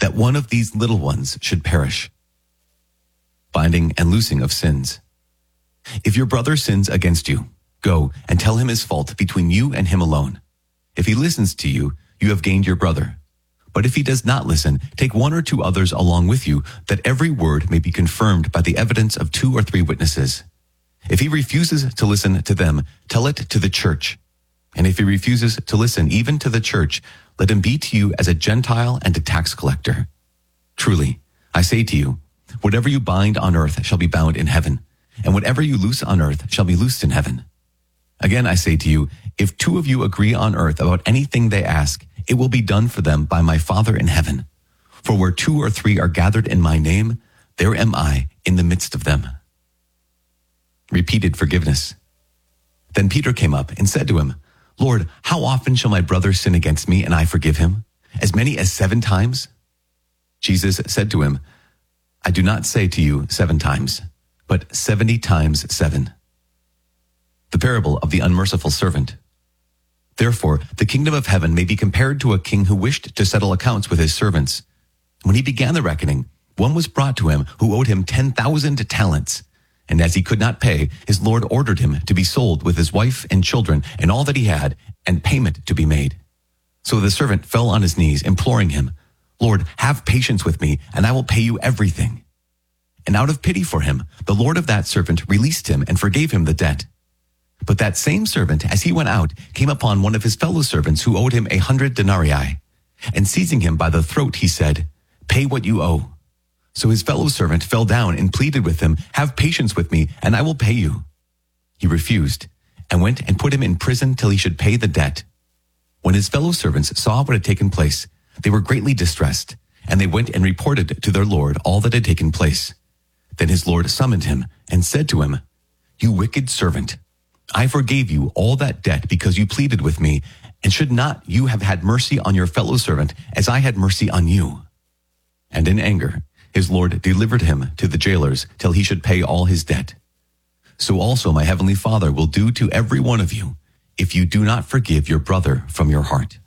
that one of these little ones should perish. Binding and loosing of sins. If your brother sins against you, go and tell him his fault between you and him alone. If he listens to you, you have gained your brother. But if he does not listen, take one or two others along with you, that every word may be confirmed by the evidence of 2 or 3 witnesses. If he refuses to listen to them, tell it to the church. And if he refuses to listen even to the church, let him be to you as a Gentile and a tax collector. Truly, I say to you, whatever you bind on earth shall be bound in heaven, and whatever you loose on earth shall be loosed in heaven. Again, I say to you, if 2 of you agree on earth about anything they ask, it will be done for them by my Father in heaven. For where 2 or 3 are gathered in my name, there am I in the midst of them. Repeated forgiveness. Then Peter came up and said to him, Lord, how often shall my brother sin against me and I forgive him? As many as 7 times? Jesus said to him, I do not say to you 7 times, but 70 times 7. The parable of the unmerciful servant. Therefore, the kingdom of heaven may be compared to a king who wished to settle accounts with his servants. When he began the reckoning, one was brought to him who owed him 10,000 talents. And as he could not pay, his lord ordered him to be sold with his wife and children and all that he had, and payment to be made. So the servant fell on his knees, imploring him, Lord, have patience with me, and I will pay you everything. And out of pity for him, the lord of that servant released him and forgave him the debt. But that same servant, as he went out, came upon one of his fellow servants who owed him 100 denarii. And seizing him by the throat, he said, Pay what you owe. So his fellow servant fell down and pleaded with him, Have patience with me, and I will pay you. He refused, and went and put him in prison till he should pay the debt. When his fellow servants saw what had taken place, they were greatly distressed, and they went and reported to their lord all that had taken place. Then his lord summoned him, and said to him, You wicked servant, I forgave you all that debt because you pleaded with me, and should not you have had mercy on your fellow servant as I had mercy on you? And in anger, his lord delivered him to the jailers till he should pay all his debt. So also my heavenly Father will do to every one of you, if you do not forgive your brother from your heart.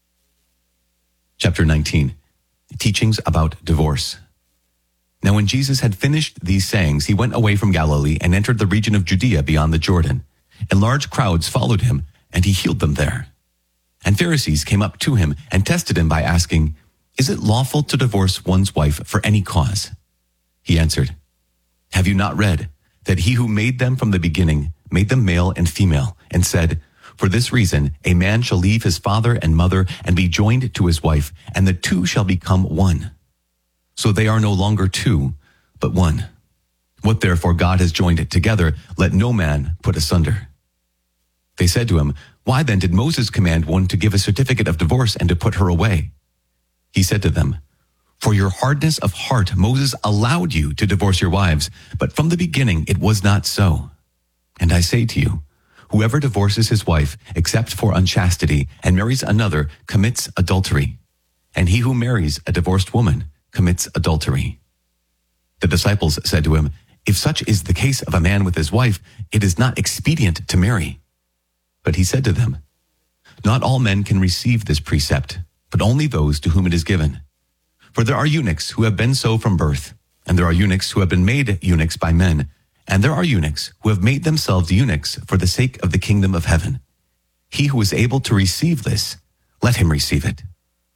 Chapter 19. Teachings about divorce. Now when Jesus had finished these sayings, he went away from Galilee and entered the region of Judea beyond the Jordan. And large crowds followed him, and he healed them there. And Pharisees came up to him and tested him by asking, Is it lawful to divorce one's wife for any cause? He answered, Have you not read that he who made them from the beginning made them male and female, and said, For this reason a man shall leave his father and mother and be joined to his wife, and the 2 shall become one. So they are no longer 2, but 1. What therefore God has joined together, let no man put asunder. They said to him, Why then did Moses command one to give a certificate of divorce and to put her away? He said to them, For your hardness of heart Moses allowed you to divorce your wives, but from the beginning it was not so. And I say to you, whoever divorces his wife except for unchastity and marries another commits adultery, and he who marries a divorced woman commits adultery. The disciples said to him, If such is the case of a man with his wife, it is not expedient to marry. But he said to them, Not all men can receive this precept, but only those to whom it is given. For there are eunuchs who have been so from birth, and there are eunuchs who have been made eunuchs by men, and there are eunuchs who have made themselves eunuchs for the sake of the kingdom of heaven. He who is able to receive this, let him receive it.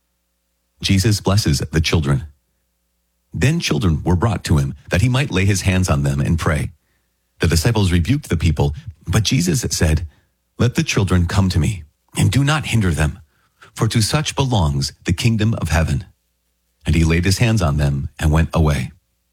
Jesus blesses the children. Then children were brought to him, that he might lay his hands on them and pray. The disciples rebuked the people, but Jesus said, Let the children come to me, and do not hinder them, for to such belongs the kingdom of heaven. And he laid his hands on them and went away.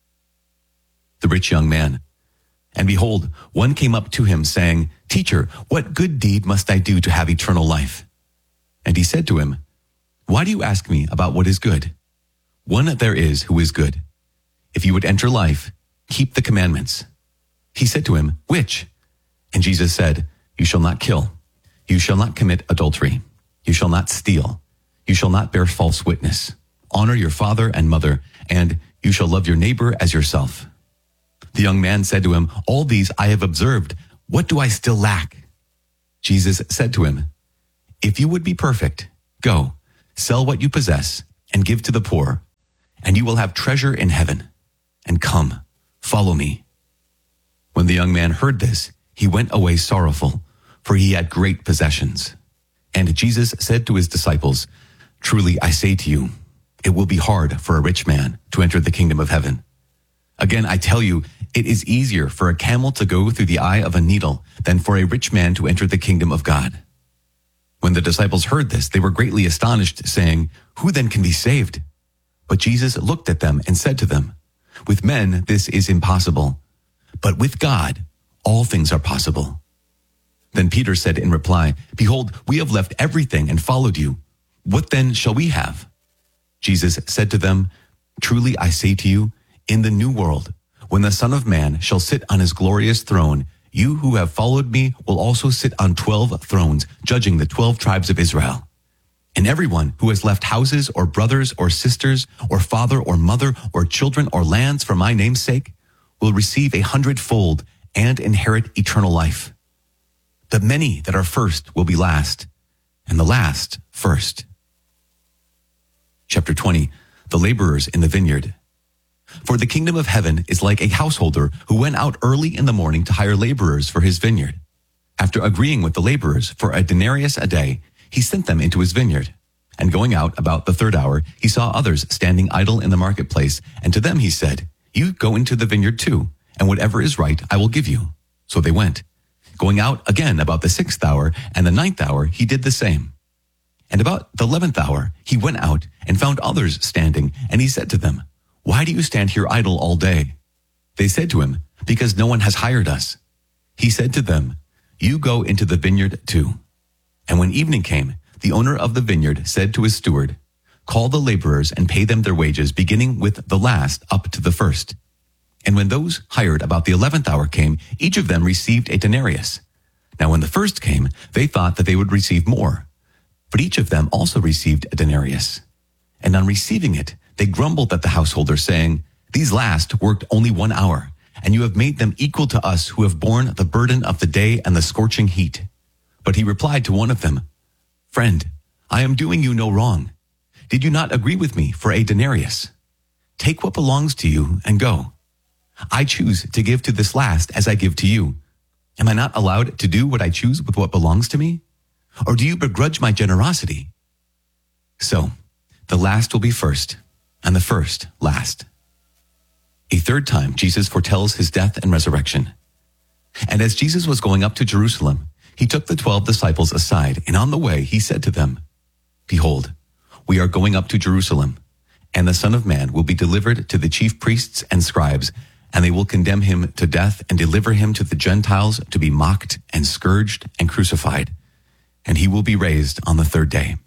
The rich young man. And behold, one came up to him, saying, Teacher, what good deed must I do to have eternal life? And he said to him, Why do you ask me about what is good? One there is who is good. If you would enter life, keep the commandments. He said to him, Which? And Jesus said, You shall not kill. You shall not commit adultery. You shall not steal. You shall not bear false witness. Honor your father and mother, and you shall love your neighbor as yourself. The young man said to him, All these I have observed. What do I still lack? Jesus said to him, If you would be perfect, go, sell what you possess, and give to the poor, and you will have treasure in heaven. And come, follow me." When the young man heard this, he went away sorrowful, for he had great possessions. And Jesus said to his disciples, "Truly I say to you, it will be hard for a rich man to enter the kingdom of heaven. Again, I tell you, it is easier for a camel to go through the eye of a needle than for a rich man to enter the kingdom of God." When the disciples heard this, they were greatly astonished, saying, "Who then can be saved?" But Jesus looked at them and said to them, "With men this is impossible, but with God all things are possible." Then Peter said in reply, "Behold, we have left everything and followed you. What then shall we have?" Jesus said to them, "Truly I say to you, in the new world, when the Son of Man shall sit on his glorious throne, you who have followed me will also sit on 12 thrones, judging the 12 tribes of Israel. And everyone who has left houses or brothers or sisters or father or mother or children or lands for my name's sake will receive 100-fold and inherit eternal life. The many that are first will be last, and the last first." Chapter 20, the laborers in the vineyard. For the kingdom of heaven is like a householder who went out early in the morning to hire laborers for his vineyard. After agreeing with the laborers for a denarius a day, he sent them into his vineyard. And going out about the third hour, he saw others standing idle in the marketplace, and to them he said, "You go into the vineyard too, and whatever is right I will give you." So they went. Going out again about the 6th hour and the 9th hour, he did the same. And about the 11th hour, he went out and found others standing, and he said to them, "Why do you stand here idle all day?" They said to him, "Because no one has hired us." He said to them, "You go into the vineyard too." And when evening came, the owner of the vineyard said to his steward, "Call the laborers and pay them their wages, beginning with the last up to the first." And when those hired about the 11th hour came, each of them received a denarius. Now when the first came, they thought that they would receive more. But each of them also received a denarius. And on receiving it, they grumbled at the householder, saying, "These last worked only 1 hour, and you have made them equal to us who have borne the burden of the day and the scorching heat." But he replied to one of them, "Friend, I am doing you no wrong. Did you not agree with me for a denarius? Take what belongs to you and go. I choose to give to this last as I give to you. Am I not allowed to do what I choose with what belongs to me? Or do you begrudge my generosity?" So, the last will be first, and the first last. A third time, Jesus foretells his death and resurrection. And as Jesus was going up to Jerusalem, he took the 12 disciples aside, and on the way he said to them, "Behold, we are going up to Jerusalem, and the Son of Man will be delivered to the chief priests and scribes, and they will condemn him to death and deliver him to the Gentiles to be mocked and scourged and crucified, and he will be raised on the third day."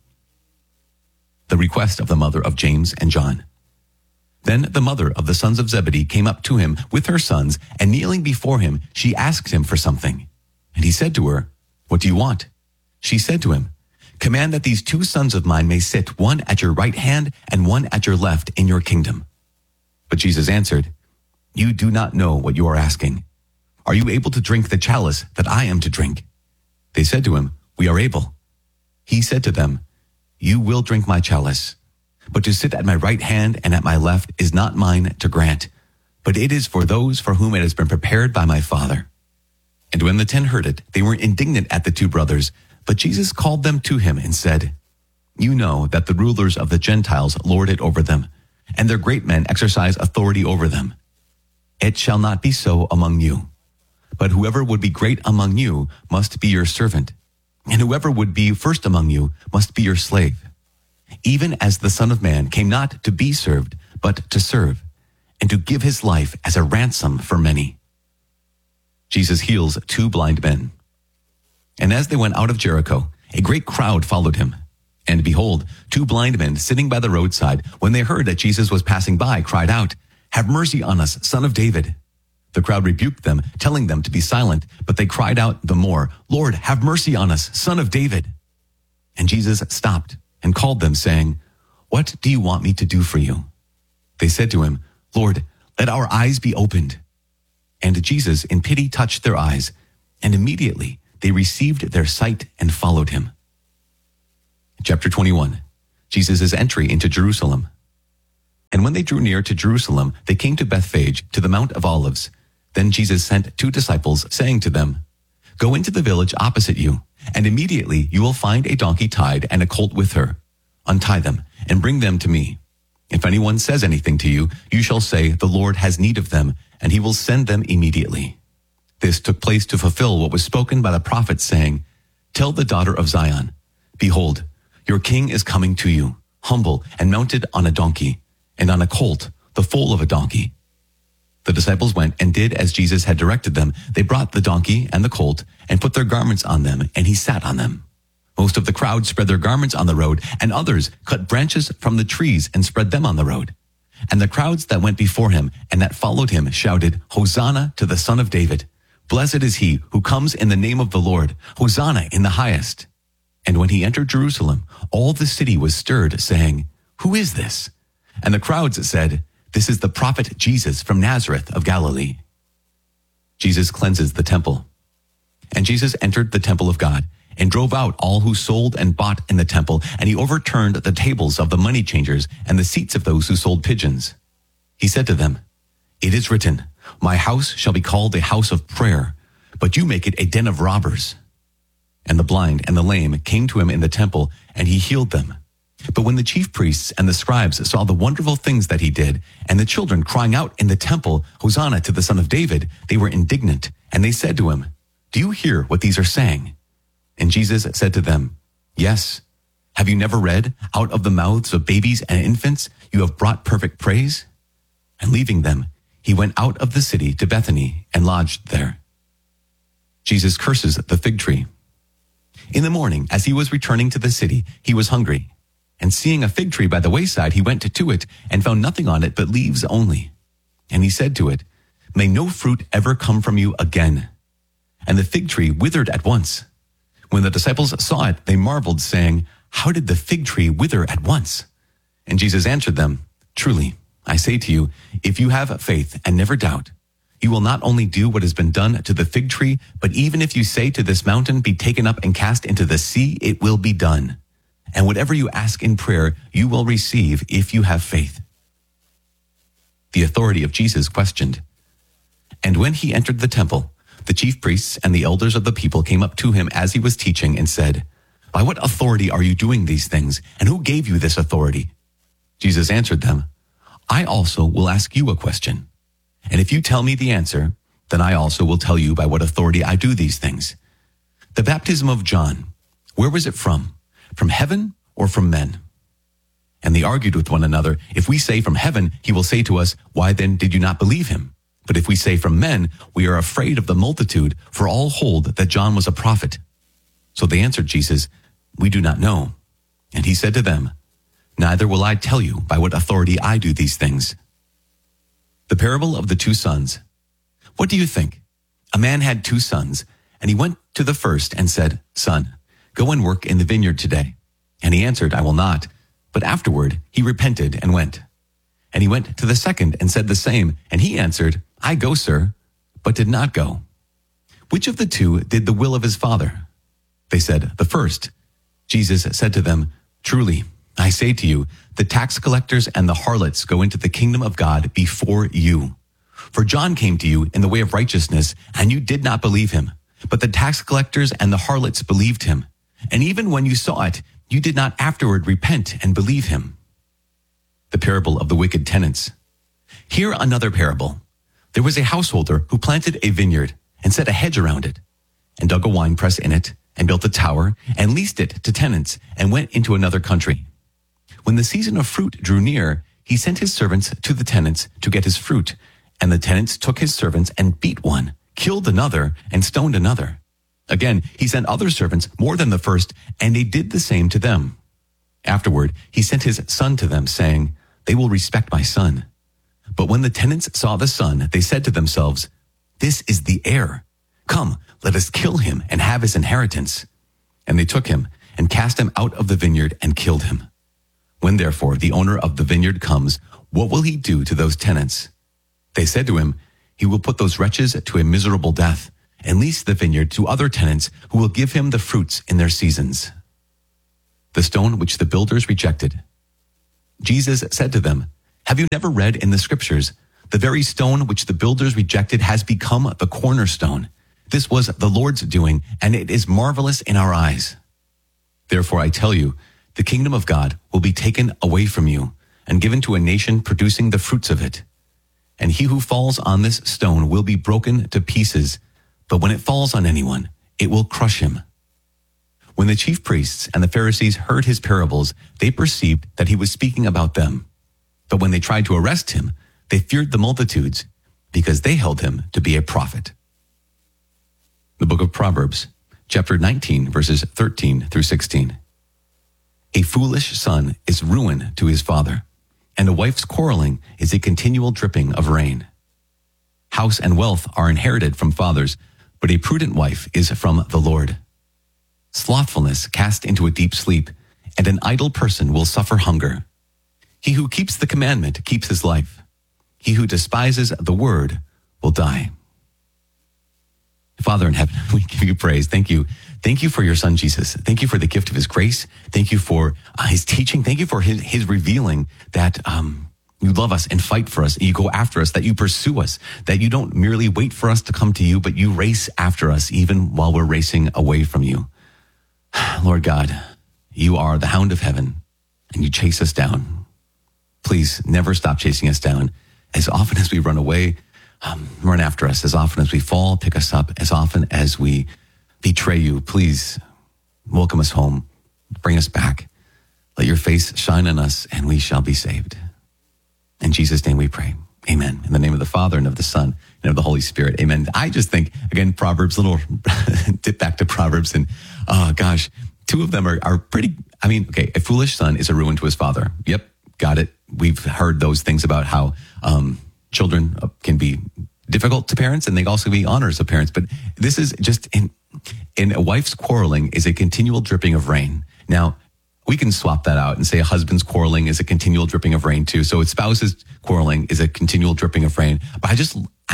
The request of the mother of James and John. Then the mother of the sons of Zebedee came up to him with her sons, and kneeling before him, she asked him for something. And he said to her, "What do you want?" She said to him, "Command that these 2 sons of mine may sit, one at your right hand and one at your left in your kingdom." But Jesus answered, "You do not know what you are asking. Are you able to drink the chalice that I am to drink?" They said to him, "We are able." He said to them, "You will drink my chalice, but to sit at my right hand and at my left is not mine to grant, but it is for those for whom it has been prepared by my Father." And when the 10 heard it, they were indignant at the 2 brothers, but Jesus called them to him and said, "You know that the rulers of the Gentiles lord it over them, and their great men exercise authority over them. It shall not be so among you. But whoever would be great among you must be your servant, and whoever would be first among you must be your slave. Even as the Son of Man came not to be served, but to serve, and to give his life as a ransom for many." Jesus heals 2 blind men. And as they went out of Jericho, a great crowd followed him. And behold, 2 blind men sitting by the roadside, when they heard that Jesus was passing by, cried out, "Have mercy on us, Son of David." The crowd rebuked them, telling them to be silent, but they cried out the more, "Lord, have mercy on us, Son of David." And Jesus stopped and called them, saying, "What do you want me to do for you?" They said to him, "Lord, let our eyes be opened." And Jesus in pity touched their eyes, and immediately they received their sight and followed him. Chapter 21, Jesus' entry into Jerusalem. And when when they drew near to Jerusalem, they came to Bethphage, to the Mount of Olives. Then Jesus sent 2 disciples, saying to them, "Go into the village opposite you, and immediately you will find a donkey tied and a colt with her. Untie them and bring them to me. If anyone says anything to you, you shall say, 'The Lord has need of them,' and he will send them immediately." This took place to fulfill what was spoken by the prophet, saying, "Tell the daughter of Zion, behold, your king is coming to you, humble and mounted on a donkey, and on a colt, the foal of a donkey." The disciples went and did as Jesus had directed them. They brought the donkey and the colt and put their garments on them, and he sat on them. Most of the crowd spread their garments on the road, and others cut branches from the trees and spread them on the road. And the crowds that went before him and that followed him shouted, "Hosanna to the Son of David. Blessed is he who comes in the name of the Lord. Hosanna in the highest." And when he entered Jerusalem, all the city was stirred, saying, "Who is this?" And the crowds said, "This is the prophet Jesus from Nazareth of Galilee." Jesus cleanses the temple. And Jesus entered the temple of God and drove out all who sold and bought in the temple, and he overturned the tables of the money changers and the seats of those who sold pigeons. He said to them, "It is written, 'My house shall be called a house of prayer,' but you make it a den of robbers." And the blind and the lame came to him in the temple, and he healed them. But when the chief priests and the scribes saw the wonderful things that he did, and the children crying out in the temple, "Hosanna to the Son of David," they were indignant, and they said to him, "Do you hear what these are saying?" And Jesus said to them, "Yes. Have you never read, 'Out of the mouths of babies and infants you have brought perfect praise'?" And leaving them, he went out of the city to Bethany and lodged there. Jesus curses the fig tree. In the morning, as he was returning to the city, he was hungry. And seeing a fig tree by the wayside, he went to it and found nothing on it but leaves only. And he said to it, "May no fruit ever come from you again." And the fig tree withered at once. When the disciples saw it, they marveled, saying, "How did the fig tree wither at once?" And Jesus answered them, "Truly, I say to you, if you have faith and never doubt, you will not only do what has been done to the fig tree, but even if you say to this mountain, 'Be taken up and cast into the sea,' it will be done. And whatever you ask in prayer, you will receive if you have faith." The authority of Jesus questioned. And when he entered the temple, the chief priests and the elders of the people came up to him as he was teaching and said, "By what authority are you doing these things? And who gave you this authority?" Jesus answered them, "I also will ask you a question. And if you tell me the answer, then I also will tell you by what authority I do these things. The baptism of John, where was it from? From heaven or from men?" And they argued with one another, "If we say from heaven, he will say to us, 'Why then did you not believe him?' But if we say from men, we are afraid of the multitude, for all hold that John was a prophet." So they answered Jesus, "We do not know." And he said to them, "Neither will I tell you by what authority I do these things." The parable of the 2 sons. What do you think? A man had 2 sons, and he went to the first and said, "Son, go and work in the vineyard today." And he answered, "I will not." But afterward he repented and went. And he went to the second and said the same. And he answered, "I go, sir," but did not go. Which of the 2 did the will of his father? They said, "The first." Jesus said to them, "Truly, I say to you, the tax collectors and the harlots go into the kingdom of God before you. For John came to you in the way of righteousness, and you did not believe him. But the tax collectors and the harlots believed him. And even when you saw it, you did not afterward repent and believe him." The parable of the wicked tenants. Hear another parable. There was a householder who planted a vineyard and set a hedge around it, and dug a winepress in it, and built a tower, and leased it to tenants, and went into another country. When the season of fruit drew near, he sent his servants to the tenants to get his fruit, and the tenants took his servants and beat one, killed another, and stoned another. Again, he sent other servants more than the first, and they did the same to them. Afterward, he sent his son to them, saying, "They will respect my son." But when the tenants saw the son, they said to themselves, "This is the heir. Come, let us kill him and have his inheritance." And they took him and cast him out of the vineyard and killed him. When therefore the owner of the vineyard comes, what will he do to those tenants? They said to him, "He will put those wretches to a miserable death, and lease the vineyard to other tenants who will give him the fruits in their seasons." The stone which the builders rejected. Jesus said to them, Have you never read in the scriptures, the very stone which the builders rejected has become the cornerstone? This was the Lord's doing, and it is marvelous in our eyes. Therefore, I tell you, the kingdom of God will be taken away from you and given to a nation producing the fruits of it. And he who falls on this stone will be broken to pieces, but when it falls on anyone, it will crush him. When the chief priests and the Pharisees heard his parables, they perceived that he was speaking about them. But when they tried to arrest him, they feared the multitudes because they held him to be a prophet. The book of Proverbs, chapter 19, verses 13 through 16. A foolish son is ruin to his father, and a wife's quarreling is a continual dripping of rain. House and wealth are inherited from fathers, but a prudent wife is from the Lord. Slothfulness cast into a deep sleep, and an idle person will suffer hunger. He who keeps the commandment keeps his life. He who despises the word will die. Father in heaven, we give you praise. Thank you. Thank you for your son, Jesus. Thank you for the gift of his grace. Thank you for his teaching. Thank you for his revealing that you love us and fight for us. And you go after us, that you pursue us, that you don't merely wait for us to come to you, but you race after us even while we're racing away from you. Lord God, you are the hound of heaven and you chase us down. Please never stop chasing us down. As often as we run away, run after us. As often as we fall, pick us up. As often as we betray you, please welcome us home. Bring us back. Let your face shine on us and we shall be saved. In Jesus' name we pray. Amen. In the name of the Father and of the Son and of the Holy Spirit. Amen. I just think, again, Proverbs, little dip back to Proverbs. And gosh, two of them are pretty, okay, a foolish son is a ruin to his father. Yep, got it. We've heard those things about how children can be difficult to parents and they can also be honors of parents. But this is just in a wife's quarreling is a continual dripping of rain. Now, we can swap that out and say a husband's quarreling is a continual dripping of rain too. So a spouse's quarreling is a continual dripping of rain. But I just,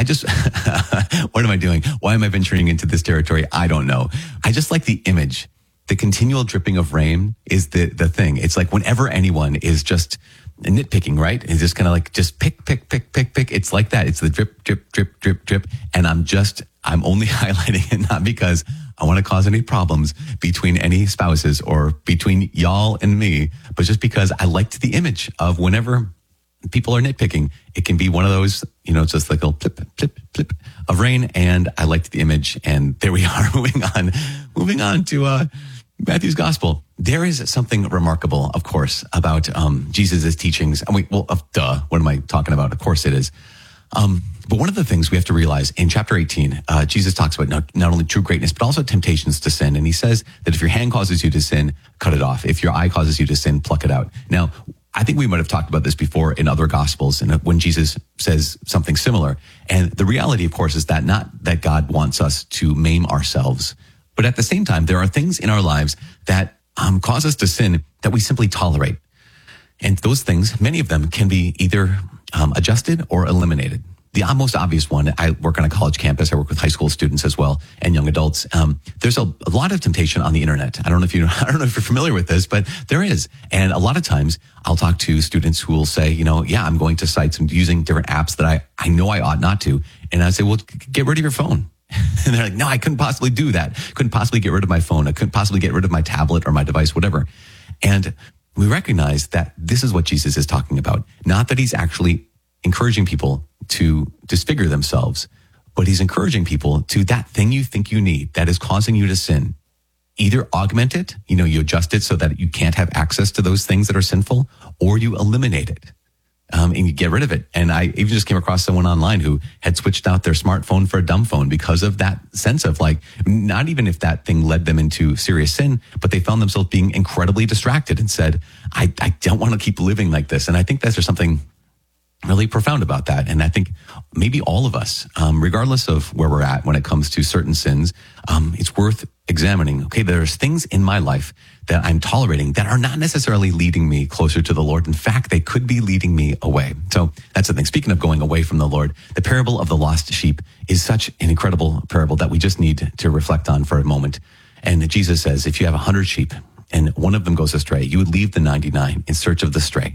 what am I doing? Why am I venturing into this territory? I don't know. I just like the image. The continual dripping of rain is the thing. It's like whenever anyone is just nitpicking, right? It's just kind of like just pick. It's like that. It's the drip, drip, drip, drip, drip. And I'm only highlighting it not because I want to cause any problems between any spouses or between y'all and me, but just because I liked the image of whenever people are nitpicking, it can be one of those, just like a plip, plip, plip of rain. And I liked the image. And there we are moving on to Matthew's gospel. There is something remarkable, of course, about Jesus' teachings. What am I talking about? Of course it is. But one of the things we have to realize in chapter 18, Jesus talks about not only true greatness, but also temptations to sin. And he says that if your hand causes you to sin, cut it off. If your eye causes you to sin, pluck it out. Now, I think we might have talked about this before in other gospels and when Jesus says something similar. And the reality, of course, is that not that God wants us to maim ourselves, but at the same time, there are things in our lives that cause us to sin that we simply tolerate. And those things, many of them can be either adjusted or eliminated. The most obvious one, I work on a college campus. I work with high school students as well and young adults. There's a lot of temptation on the internet. I don't know if you're familiar with this, but there is. And a lot of times I'll talk to students who will say, I'm going to sites and using different apps that I know I ought not to. And I say, well, get rid of your phone. And they're like, no, I couldn't possibly do that. Couldn't possibly get rid of my phone. I couldn't possibly get rid of my tablet or my device, whatever. And we recognize that this is what Jesus is talking about. Not that he's actually encouraging people to disfigure themselves, but he's encouraging people to that thing you think you need that is causing you to sin. Either augment it, you adjust it so that you can't have access to those things that are sinful, or you eliminate it. And you get rid of it. And I even just came across someone online who had switched out their smartphone for a dumb phone because of that sense of not even if that thing led them into serious sin, but they found themselves being incredibly distracted and said, I don't want to keep living like this. And I think there's something really profound about that. And I think maybe all of us, regardless of where we're at when it comes to certain sins, it's worth examining. Okay, there's things in my life that I'm tolerating that are not necessarily leading me closer to the Lord. In fact, they could be leading me away. So that's the thing. Speaking of going away from the Lord, the parable of the lost sheep is such an incredible parable that we just need to reflect on for a moment. And Jesus says, if you have 100 sheep and one of them goes astray, you would leave the 99 in search of the stray.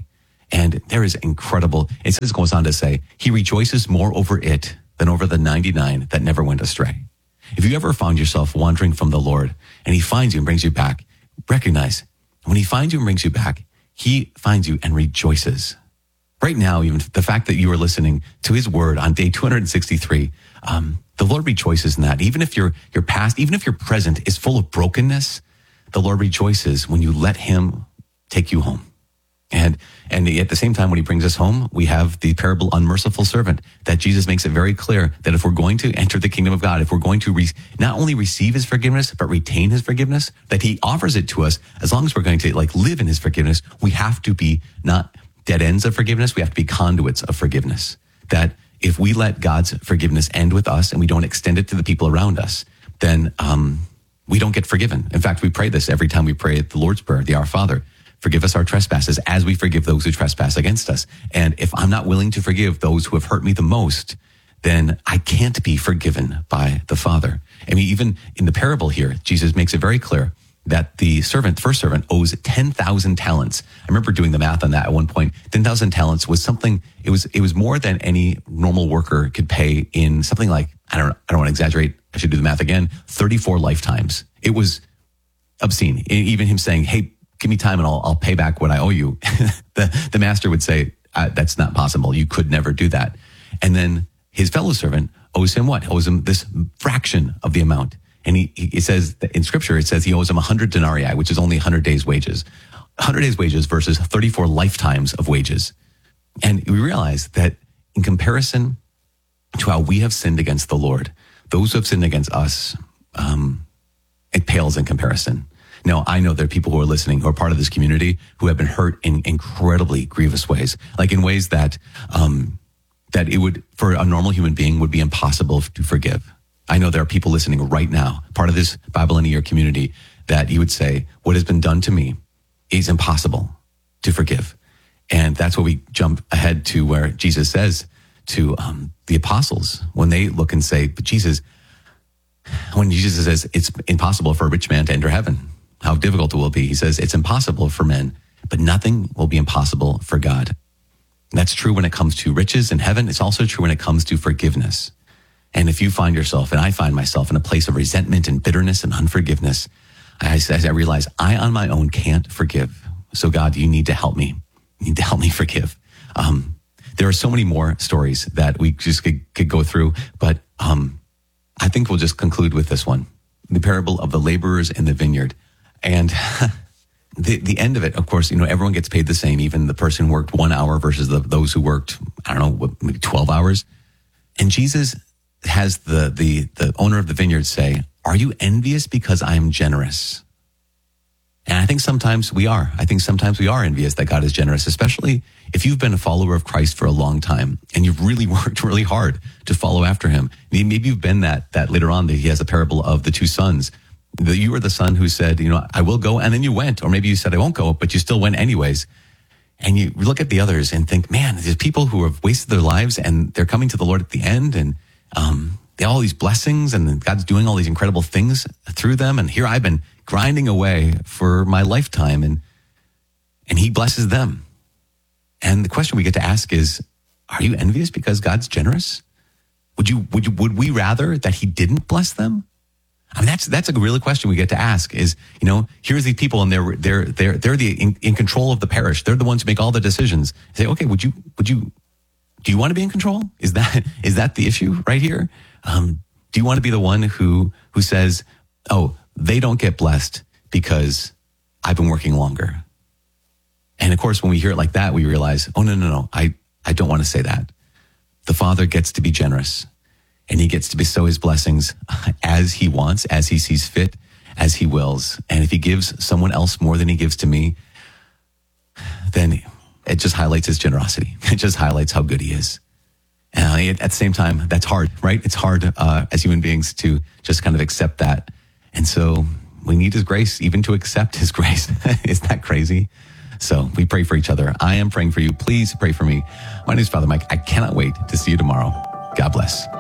And there is incredible, it goes on to say, he rejoices more over it than over the 99 that never went astray. If you ever found yourself wandering from the Lord and he finds you and brings you back, recognize when he finds you and brings you back, he finds you and rejoices. Right now, even the fact that you are listening to his word on day 263, the Lord rejoices in that. Even if your past, even if your present is full of brokenness, the Lord rejoices when you let him take you home. And at the same time, when he brings us home, we have the parable unmerciful servant that Jesus makes it very clear that if we're going to enter the kingdom of God, if we're going to not only receive his forgiveness, but retain his forgiveness, that he offers it to us as long as we're going to live in his forgiveness, we have to be not dead ends of forgiveness. We have to be conduits of forgiveness. That if we let God's forgiveness end with us and we don't extend it to the people around us, then we don't get forgiven. In fact, we pray this every time we pray the Lord's Prayer, the Our Father. Forgive us our trespasses as we forgive those who trespass against us. And if I'm not willing to forgive those who have hurt me the most, then I can't be forgiven by the Father. I mean, even in the parable here, Jesus makes it very clear that the first servant owes 10,000 talents. I remember doing the math on that at one point. 10,000 talents was something, it was more than any normal worker could pay in something like, I don't want to exaggerate, I should do the math again, 34 lifetimes. It was obscene. Even him saying, hey, give me time and I'll pay back what I owe you. The master would say, that's not possible. You could never do that. And then his fellow servant owes him what? Owes him this fraction of the amount. And he says that in scripture, it says he owes him 100 denarii, which is only 100 days wages. 100 days wages versus 34 lifetimes of wages. And we realize that in comparison to how we have sinned against the Lord, those who have sinned against us, it pales in comparison. Now, I know there are people who are listening who are part of this community who have been hurt in incredibly grievous ways, like in ways that that it would, for a normal human being, would be impossible to forgive. I know there are people listening right now, part of this Bible in a Year community, that you would say, what has been done to me is impossible to forgive. And that's what we jump ahead to where Jesus says to the apostles, when they look and say, but Jesus, when Jesus says it's impossible for a rich man to enter heaven, how difficult it will be. He says it's impossible for men, but nothing will be impossible for God. And that's true when it comes to riches in heaven. It's also true when it comes to forgiveness. And if you find yourself, and I find myself in a place of resentment and bitterness and unforgiveness, I realize I on my own can't forgive. So God, you need to help me. You need to help me forgive. There are so many more stories that we just could go through, but I think we'll just conclude with this one. The parable of the laborers in the vineyard. And the end of it, of course, everyone gets paid the same, even the person who worked 1 hour versus those who worked, maybe 12 hours. And Jesus has the owner of the vineyard say, are you envious because I am generous? And I think sometimes we are. I think sometimes we are envious that God is generous, especially if you've been a follower of Christ for a long time and you've really worked really hard to follow after him. Maybe you've been that later on that he has a parable of the two sons. You were the son who said, I will go, and then you went. Or maybe you said, I won't go, but you still went anyways. And you look at the others and think, man, there's people who have wasted their lives and they're coming to the Lord at the end, and they have all these blessings and God's doing all these incredible things through them. And here I've been grinding away for my lifetime, and he blesses them. And the question we get to ask is, are you envious because God's generous? Would we rather that he didn't bless them? I mean, that's a real question we get to ask is, here's these people and they're in control of the parish. They're the ones who make all the decisions. Say, okay, do you want to be in control? Is that the issue right here? Do you want to be the one who says, oh, they don't get blessed because I've been working longer? And of course, when we hear it like that, we realize, oh, no, I don't want to say that. The Father gets to be generous. And he gets to bestow his blessings as he wants, as he sees fit, as he wills. And if he gives someone else more than he gives to me, then it just highlights his generosity. It just highlights how good he is. And at the same time, that's hard, right? It's hard as human beings to just kind of accept that. And so we need his grace even to accept his grace. Isn't that crazy? So we pray for each other. I am praying for you. Please pray for me. My name is Father Mike. I cannot wait to see you tomorrow. God bless.